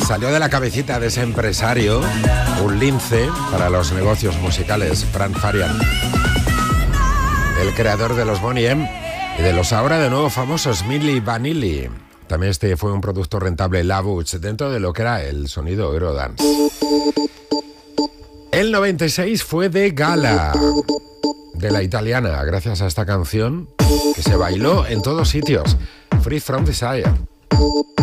Salió de la cabecita de ese empresario un lince para los negocios musicales, Frank Farian, el creador de los Boney M y de los ahora de nuevo famosos Milli Vanilli. También fue un producto rentable, La Butch, dentro de lo que era el sonido Eurodance. El 96 fue de gala, de la italiana, gracias a esta canción que se bailó en todos sitios, Free From Desire.